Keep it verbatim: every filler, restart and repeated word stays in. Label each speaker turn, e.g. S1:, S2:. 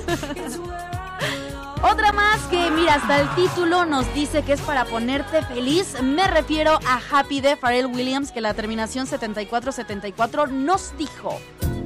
S1: Otra más que, mira, hasta el título nos dice que es para ponerte feliz. Me refiero a Happy de Pharrell Williams, que la terminación setenta y cuatro setenta y cuatro nos dijo: